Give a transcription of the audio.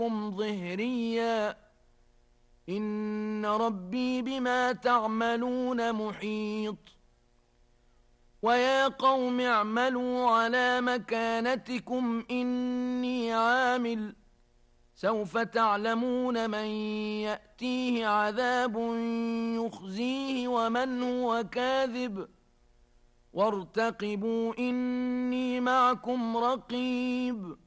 ظهريا إن ربي بما تعملون محيط ويا قوم اعملوا على مكانتكم إني عامل سوف تعلمون من يأتيه عذاب يخزيه ومن هو كاذب وارتقبوا إني معكم رقيب